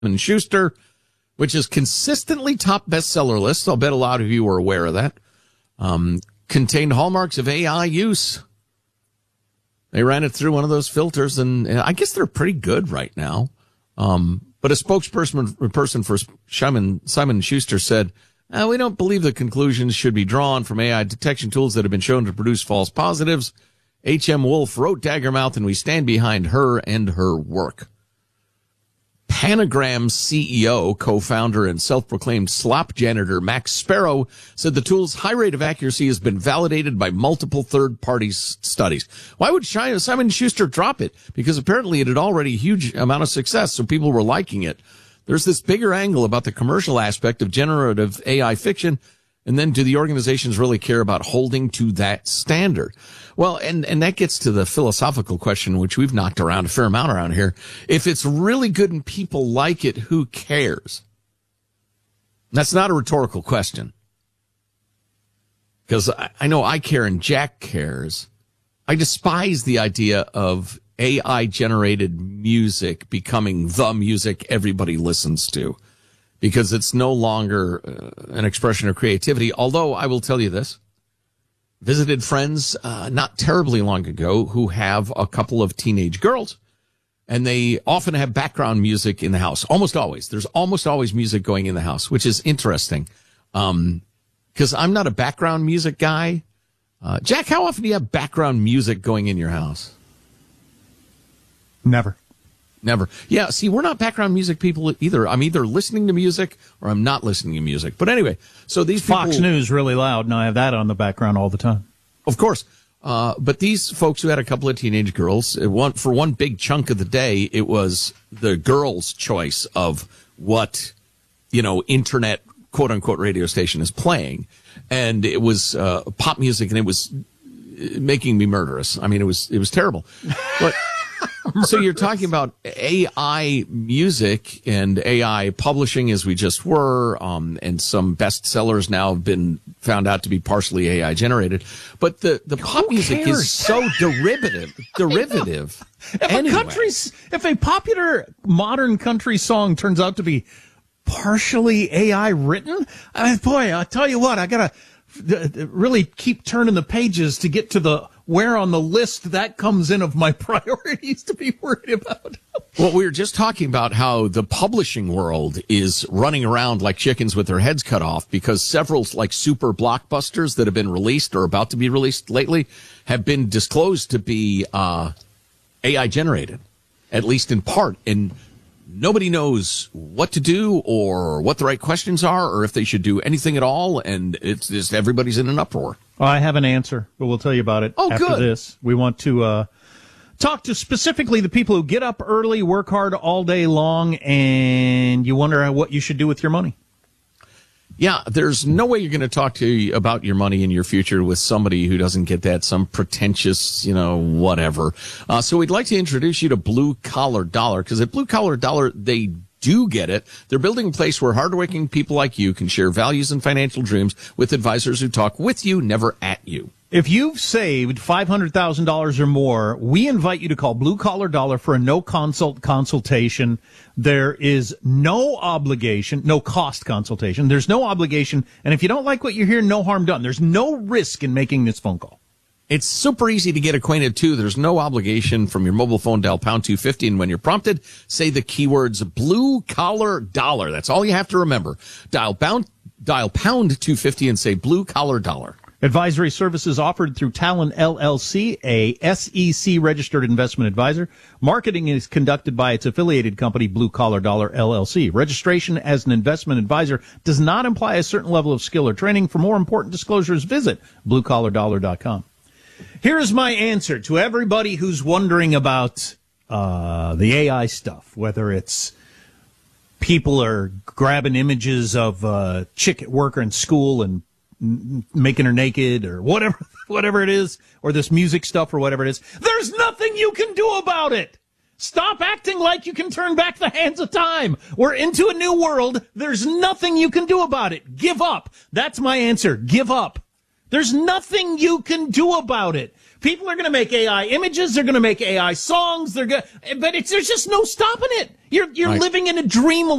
& Schuster, which is consistently top bestseller lists. I'll bet a lot of you are aware of that. Contained hallmarks of AI use. They ran it through one of those filters, and I guess they're pretty good right now. But a spokesperson for Simon & Schuster said, we don't believe the conclusions should be drawn from AI detection tools that have been shown to produce false positives. H.M. Wolf wrote Daggermouth, and we stand behind her and her work. Panagram's CEO, co-founder, and self-proclaimed slop janitor Max Sparrow said the tool's high rate of accuracy has been validated by multiple third-party studies. Why would Simon & Schuster drop it? Because apparently it had already a huge amount of success, so people were liking it. There's this bigger angle about the commercial aspect of generative AI fiction, and then do the organizations really care about holding to that standard? Well, and that gets to the philosophical question, which we've knocked around a fair amount around here. If it's really good and people like it, who cares? That's not a rhetorical question. Because I know I care and Jack cares. I despise the idea of AI-generated music becoming the music everybody listens to, because it's no longer an expression of creativity. Although I will tell you this. Visited friends not terribly long ago who have a couple of teenage girls, and they often have background music in the house. Almost always. There's almost always music going in the house, which is interesting. Because I'm not a background music guy. Jack, how often do you have background music going in your house? Never. Yeah, see, we're not background music people either. I'm either listening to music or I'm not listening to music. But anyway, so these people... Fox News really loud, and I have that on the background all the time. Of course. But these folks who had a couple of teenage girls, for one big chunk of the day, it was the girls' choice of what, internet quote-unquote radio station is playing. And it was pop music, and it was making me murderous. I mean, it was terrible. But... So you're talking about AI music and AI publishing, as we just were, and some bestsellers now have been found out to be partially AI generated. But the pop music is so derivative. If a popular modern country song turns out to be partially AI written, boy, I'll tell you what, I gotta really keep turning the pages to get to the where on the list that comes in of my priorities to be worried about. Well, we were just talking about how the publishing world is running around like chickens with their heads cut off, because several like super blockbusters that have been released or about to be released lately have been disclosed to be AI generated, at least in part. And nobody knows what to do or what the right questions are or if they should do anything at all. And it's just everybody's in an uproar. Well, I have an answer, but we'll tell you about it after this. We want to talk to specifically the people who get up early, work hard all day long, and you wonder what you should do with your money. Yeah, there's no way you're going to talk about your money and your future with somebody who doesn't get that, some pretentious, whatever. So we'd like to introduce you to Blue Collar Dollar, because at Blue Collar Dollar, they do get it. They're building a place where hardworking people like you can share values and financial dreams with advisors who talk with you, never at you. If you've saved $500,000 or more, we invite you to call Blue Collar Dollar for a no-consult consultation. There is no obligation, no cost consultation. There's no obligation. And if you don't like what you hear, no harm done. There's no risk in making this phone call. It's super easy to get acquainted, too. There's no obligation. From your mobile phone, dial pound 250, and when you're prompted, say the keywords Blue Collar Dollar. That's all you have to remember. Dial pound 250 and say Blue Collar Dollar. Advisory services offered through Talon LLC, a SEC-registered investment advisor. Marketing is conducted by its affiliated company, Blue Collar Dollar LLC. Registration as an investment advisor does not imply a certain level of skill or training. For more important disclosures, visit bluecollardollar.com. Here is my answer to everybody who's wondering about the AI stuff, whether it's people are grabbing images of a chick at work or in school and making her naked or whatever it is, or this music stuff or whatever it is. There's nothing you can do about it. Stop acting like you can turn back the hands of time. We're into a new world. There's nothing you can do about it. Give up. That's my answer. Give up. There's nothing you can do about it. People are going to make AI images. They're going to make AI songs. But there's just no stopping it. You're Right. living in a dream